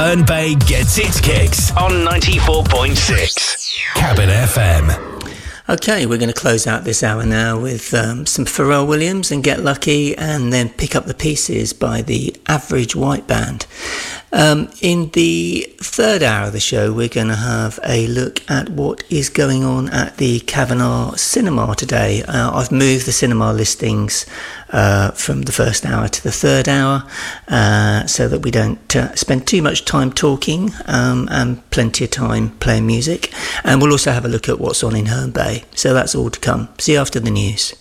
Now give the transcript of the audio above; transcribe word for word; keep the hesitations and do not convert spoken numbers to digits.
Herne Bay gets its kicks on ninety-four point six Cabin F M. Okay, we're going to close out this hour now with um, some Pharrell Williams and Get Lucky, and then Pick Up the Pieces by the Average White Band. Um, in the third hour of the show, we're going to have a look at what is going on at the Cavanagh Cinema today. Uh, I've moved the cinema listings uh, from the first hour to the third hour uh, so that we don't uh, spend too much time talking um, and plenty of time playing music. And we'll also have a look at what's on in Herne Bay. So that's all to come. See you after the news.